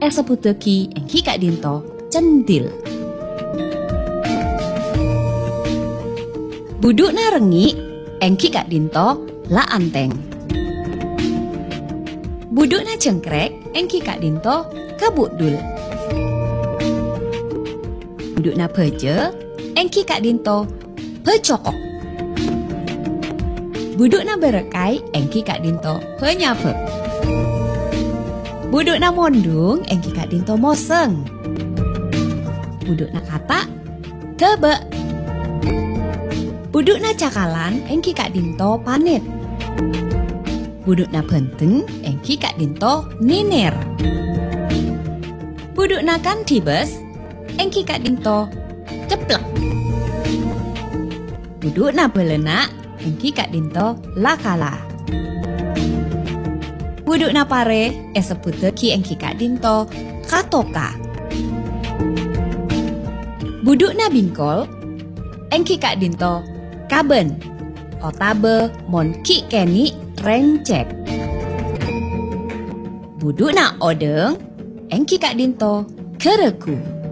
Esaputeki engki Kak Dinto centil. Budukna rengi engki Kak Dinto la anteng. Budukna cengkrek engki Kak Dinto kabudul. Budukna peje engki Kak Dinto pecokok. Budukna berekai engki Kak Dinto penyape. Budukna mondung engki Kak Dinto moseng. Budukna kata tebe. Budukna cakalan engki Kak Dinto panet. Budukna penteng engki Kak Dinto niner. Budukna kan tibes engki Kak Dinto ceplek. Budukna belena engki Kak Dinto lakala. Budukna pare esaputeki engki Kak Dinto katoka. Budukna bingkol engki Kak Dinto kaben. Otabe mon ki keni rencek. Budukna odeng engki Kak Dinto kereku.